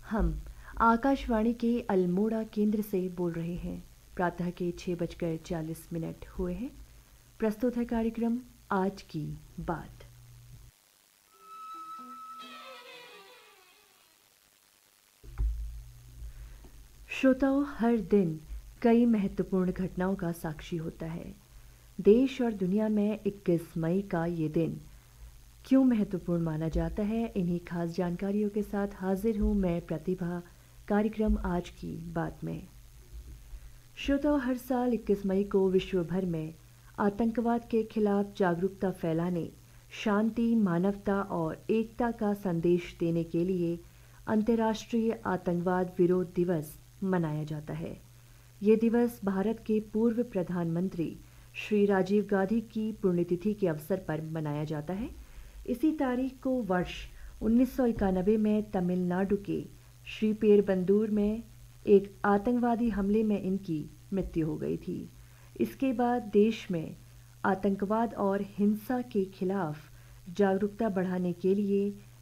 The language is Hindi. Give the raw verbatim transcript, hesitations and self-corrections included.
हम आकाशवाणी के अल्मोड़ा केंद्र से बोल रहे हैं। प्रातः के छः बजकर चालीस मिनट हुए हैं। प्रस्तुत है कार्यक्रम आज की बात। श्रोताओं, हर दिन कई महत्वपूर्ण घटनाओं का साक्षी होता है। देश और दुनिया में इक्कीस मई का ये दिन क्यों महत्वपूर्ण माना जाता है, इन्हीं खास जानकारियों के साथ हाजिर हूँ मैं प्रतिभा कार्यक्रम आज की बात में। श्रोताओं, हर साल इक्कीस मई को विश्व भर में आतंकवाद के खिलाफ जागरूकता फैलाने, शांति, मानवता और एकता का संदेश देने के लिए अंतर्राष्ट्रीय आतंकवाद विरोध दिवस मनाया जाता है। ये दिवस भारत के पूर्व प्रधानमंत्री श्री राजीव गांधी की पुण्यतिथि के अवसर पर मनाया जाता है। इसी तारीख को वर्ष उन्नीस सौ इक्यानवे में तमिलनाडु के श्री पेरबंदूर में एक आतंकवादी हमले में इनकी मृत्यु हो गई थी। इसके बाद देश में आतंकवाद और हिंसा के खिलाफ जागरूकता बढ़ाने के लिए